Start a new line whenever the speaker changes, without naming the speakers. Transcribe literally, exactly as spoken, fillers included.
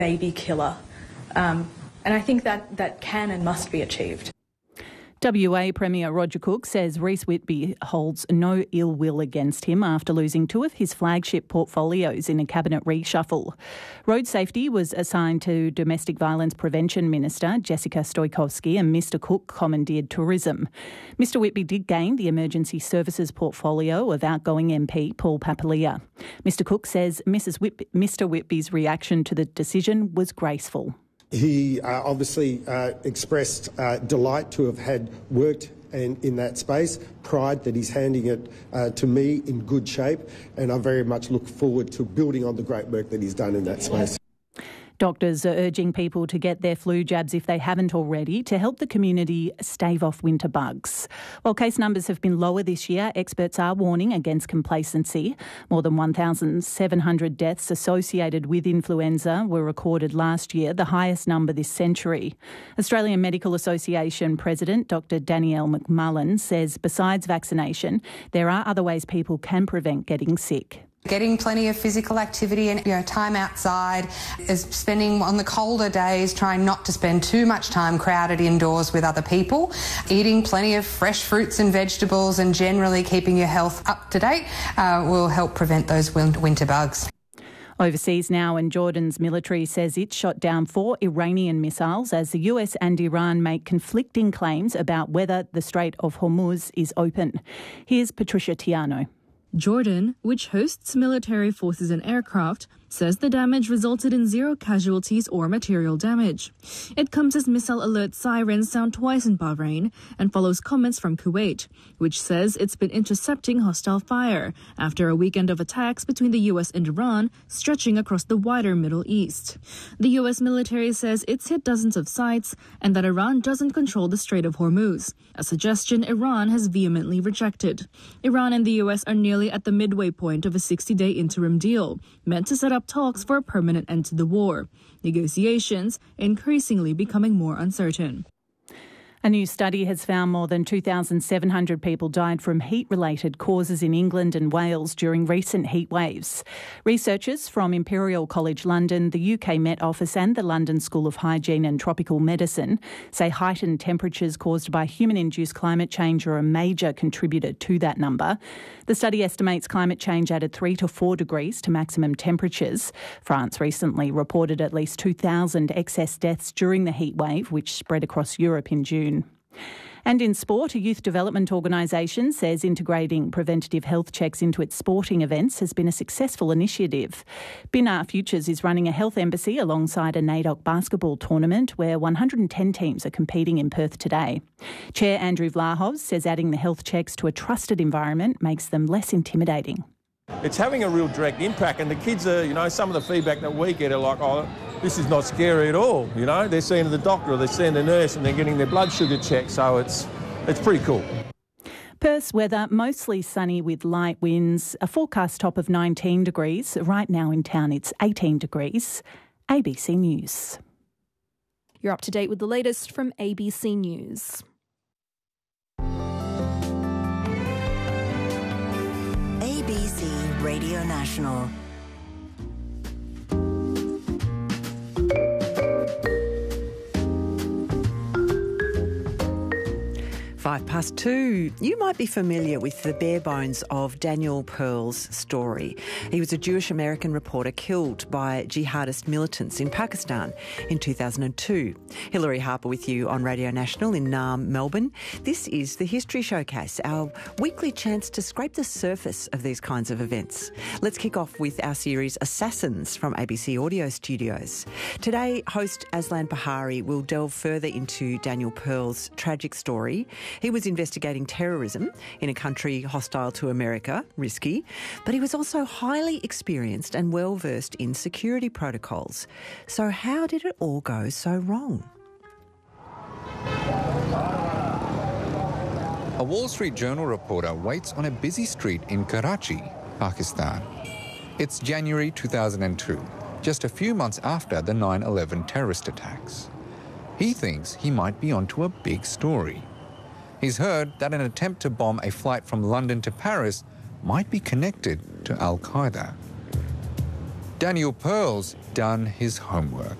baby killer. Um, and I think that that can and must be achieved.
W A Premier Roger Cook says Reece Whitby holds no ill will against him after losing two of his flagship portfolios in a cabinet reshuffle. Road safety was assigned to Domestic Violence Prevention Minister Jessica Stoikovsky, and Mr Cook commandeered tourism. Mr Whitby did gain the emergency services portfolio of outgoing M P Paul Papalia. Mr Cook says Missus Whitby, Mr Whitby's reaction to the decision was graceful.
He uh, obviously uh, expressed uh, delight to have had worked in, in that space, pride that he's handing it uh, to me in good shape, and I very much look forward to building on the great work that he's done in that space.
Doctors are urging people to get their flu jabs if they haven't already to help the community stave off winter bugs. While case numbers have been lower this year, experts are warning against complacency. More than one thousand seven hundred deaths associated with influenza were recorded last year, the highest number this century. Australian Medical Association President Doctor Danielle McMullen says besides vaccination, there are other ways people can prevent getting sick.
Getting plenty of physical activity and you know, time outside, is spending on the colder days, trying not to spend too much time crowded indoors with other people, eating plenty of fresh fruits and vegetables, and generally keeping your health up to date uh, will help prevent those winter bugs.
Overseas now, and Jordan's military says it shot down four Iranian missiles as the U S and Iran make conflicting claims about whether the Strait of Hormuz is open. Here's Patricia Tiano.
Jordan, which hosts military forces and aircraft, says the damage resulted in zero casualties or material damage. It comes as missile alert sirens sound twice in Bahrain and follows comments from Kuwait, which says it's been intercepting hostile fire after a weekend of attacks between the U S and Iran stretching across the wider Middle East. The U S military says it's hit dozens of sites and that Iran doesn't control the Strait of Hormuz, a suggestion Iran has vehemently rejected. Iran and the U S are nearly at the midway point of a sixty-day interim deal, meant to set up talks for a permanent end to the war. Negotiations increasingly becoming more uncertain.
A new study has found more than two thousand seven hundred people died from heat-related causes in England and Wales during recent heat waves. Researchers from Imperial College London, the U K Met Office and the London School of Hygiene and Tropical Medicine say heightened temperatures caused by human-induced climate change are a major contributor to that number. The study estimates climate change added three to four degrees to maximum temperatures. France recently reported at least two thousand excess deaths during the heat wave, which spread across Europe in June. And in sport, a youth development organisation says integrating preventative health checks into its sporting events has been a successful initiative. Binar Futures is running a health embassy alongside a NAIDOC basketball tournament where one hundred ten teams are competing in Perth today. Chair Andrew Vlahos says adding the health checks to a trusted environment makes them less intimidating.
It's having a real direct impact, and the kids are, you know, some of the feedback that we get are like, oh, this is not scary at all, you know. They're seeing the doctor or they're seeing the nurse and they're getting their blood sugar checked, so it's it's pretty cool.
Perth's weather, mostly sunny with light winds, a forecast top of nineteen degrees. Right now in town it's eighteen degrees. A B C News.
You're up to date with the latest from A B C News.
A B C Radio National.
Five past two. You might be familiar with the bare bones of Daniel Pearl's story. He was a Jewish-American reporter killed by jihadist militants in Pakistan in two thousand two. Hilary Harper with you on Radio National in Naarm, Melbourne. This is the History Showcase, our weekly chance to scrape the surface of these kinds of events. Let's kick off with our series Assassins from A B C Audio Studios. Today, host Aslan Bahari will delve further into Daniel Pearl's tragic story. He was investigating terrorism in a country hostile to America, risky, but he was also highly experienced and well-versed in security protocols. So how did it all go so wrong?
A Wall Street Journal reporter waits on a busy street in Karachi, Pakistan. It's January two thousand two, just a few months after the nine eleven terrorist attacks. He thinks he might be onto a big story. He's heard that an attempt to bomb a flight from London to Paris might be connected to Al-Qaeda. Daniel Pearl's done his homework.